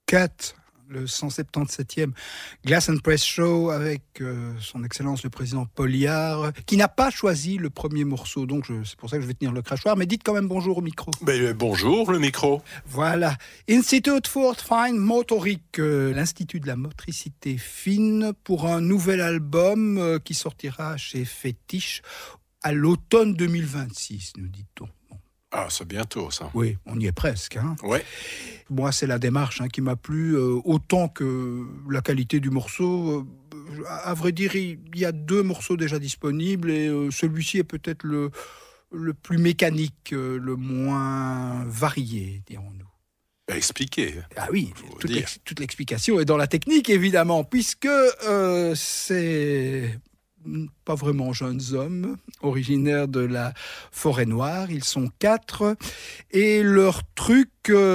Cut, le 177e Glass and Press Show avec son Excellence le Président Polliard, qui n'a pas choisi le premier morceau, donc c'est pour ça que je vais tenir le crachoir, mais dites quand même bonjour au micro. Bonjour le micro. Voilà, Institute for Fine Motoric, l'Institut de la motricité fine, pour un nouvel album qui sortira chez Fétiche à l'automne 2026, nous dit-on. Ah, c'est bientôt ça. Oui, on y est presque. Ouais. Moi, c'est la démarche qui m'a plu, autant que la qualité du morceau. À vrai dire, il y a 2 morceaux déjà disponibles et celui-ci est peut-être le plus mécanique, le moins varié, dirons-nous. Expliquez. Ah oui, toute l'explication est dans la technique, évidemment, puisque c'est pas vraiment jeunes hommes, originaires de la Forêt-Noire. Ils sont 4. Et leur truc,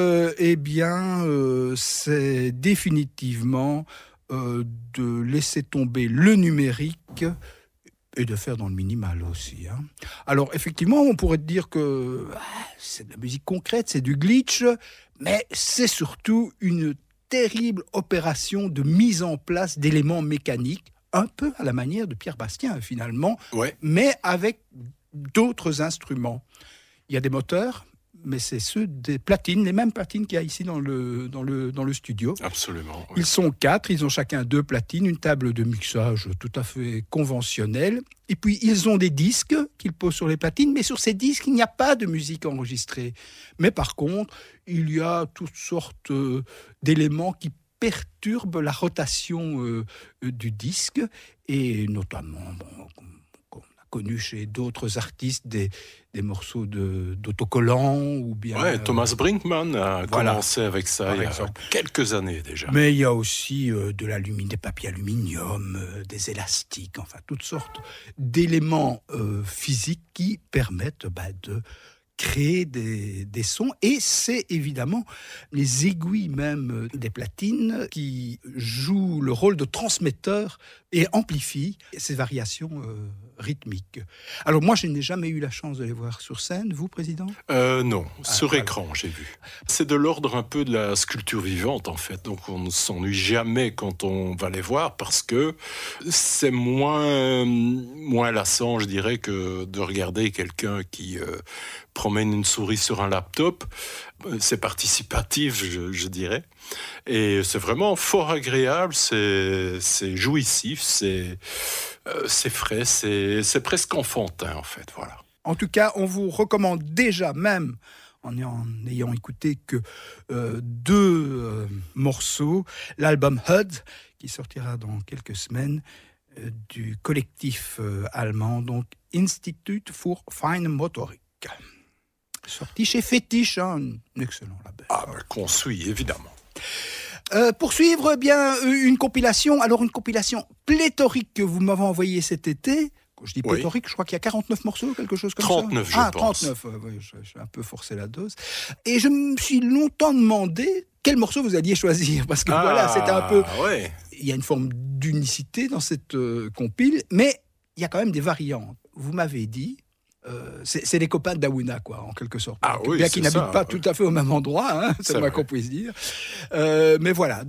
c'est définitivement de laisser tomber le numérique et de faire dans le minimal aussi. Alors, effectivement, on pourrait dire que c'est de la musique concrète, c'est du glitch, mais c'est surtout une terrible opération de mise en place d'éléments mécaniques, un peu à la manière de Pierre Bastien, finalement, mais avec d'autres instruments. Il y a des moteurs, mais c'est ceux des platines, les mêmes platines qu'il y a ici dans le studio. Absolument. Oui. Ils sont 4, ils ont chacun 2 platines, une table de mixage tout à fait conventionnelle. Et puis, ils ont des disques qu'ils posent sur les platines, mais sur ces disques, il n'y a pas de musique enregistrée. Mais par contre, il y a toutes sortes d'éléments qui perturbe la rotation du disque, et notamment, on a connu chez d'autres artistes des morceaux d'autocollants, ou bien... Thomas Brinkmann a commencé avec ça il y a quelques années déjà. Mais il y a aussi des papiers aluminium, des élastiques, enfin toutes sortes d'éléments physiques qui permettent de créer des sons, et c'est évidemment les aiguilles même des platines qui jouent le rôle de transmetteur et amplifient ces variations rythmiques. Alors moi, je n'ai jamais eu la chance de les voir sur scène, vous, Président ? Non, sur écran, j'ai vu. C'est de l'ordre un peu de la sculpture vivante, en fait, donc on ne s'ennuie jamais quand on va les voir, parce que c'est moins lassant, je dirais, que de regarder quelqu'un qui promène une souris sur un laptop. C'est participatif, je dirais. Et c'est vraiment fort agréable, c'est jouissif, c'est frais, c'est presque enfantin, en fait, voilà. En tout cas, on vous recommande déjà, même en ayant écouté que 2 morceaux, l'album HUD, qui sortira dans quelques semaines, du collectif allemand, donc Institut for Fine Motorik. Sorti chez Fétiche, un excellent label. Qu'on suit, évidemment. Poursuivre, une compilation pléthorique que vous m'avez envoyée cet été. Quand je dis pléthorique, je crois qu'il y a 49 morceaux, quelque chose comme 39, ça. je pense. 39, j'ai un peu forcé la dose. Et je me suis longtemps demandé quel morceau vous alliez choisir, parce que c'était un peu... Il y a une forme d'unicité dans cette compile, mais il y a quand même des variantes. Vous m'avez dit... c'est les copains d'Aouna, quoi, en quelque sorte. Bien qu'ils n'habitent pas tout à fait au même endroit, c'est le moins qu'on puisse dire. Mais voilà,